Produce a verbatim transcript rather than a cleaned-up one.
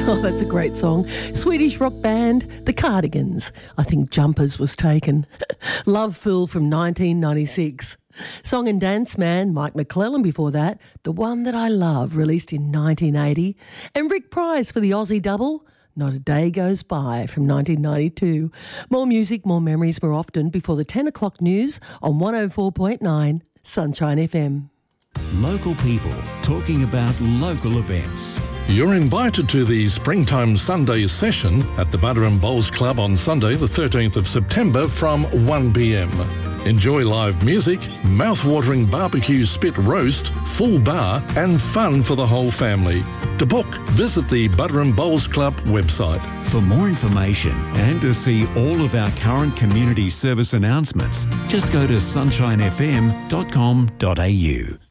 Oh, that's a great song. Swedish rock band, The Cardigans. I think Jumpers was taken. Love Fool from nineteen ninety-six. Song and Dance Man, Mike McClellan before that. The One That I Love, released in nineteen eighty. And Rick Price for the Aussie double, Not a Day Goes By from nineteen ninety-two. More music, more memories, more often before the ten o'clock news on one oh four point nine Sunshine F M. Local people talking about local events. You're invited to the Springtime Sunday session at the Butter and Bowls Club on Sunday the thirteenth of September from one p m. Enjoy live music, mouth-watering barbecue spit roast, full bar and fun for the whole family. To book, visit the Butter and Bowls Club website. For more information and to see all of our current community service announcements, just go to sunshine f m dot com dot a u.